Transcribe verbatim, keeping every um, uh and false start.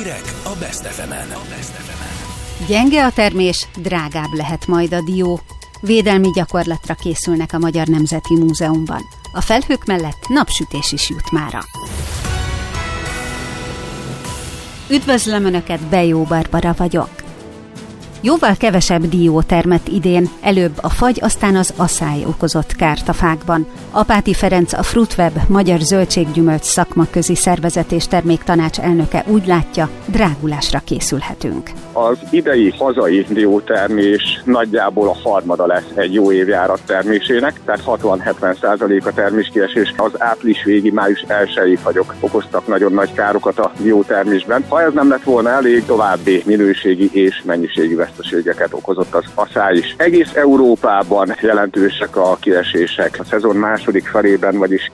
Hírek a Best ef emen. Gyenge a termés, drágább lehet majd a dió. Védelmi gyakorlatra készülnek a Magyar Nemzeti Múzeumban. A felhők mellett napsütés is jut mára. Üdvözlöm Önöket, Bejó Barbara vagyok. Jóval kevesebb dió termett idén, előbb a fagy, aztán az aszály okozott kárt a fákban. Apáti Ferenc, a Fruitweb Magyar Zöldséggyümölcs Szakmaközi Szervezet és Terméktanács elnöke úgy látja, drágulásra készülhetünk. Az idei hazai diótermés nagyjából a harmada lesz egy jó évjárat termésének, tehát hatvan-hetven százalék a terméskiesés. Az április végi, május elsői fagyok okoztak nagyon nagy károkat a diótermésben. Ha ez nem lett volna elég, további minőségi és mennyiségi veszteségeket okozott az aszály is. Egész Európában jelentősek a kiesések. A szezon második felében, vagyis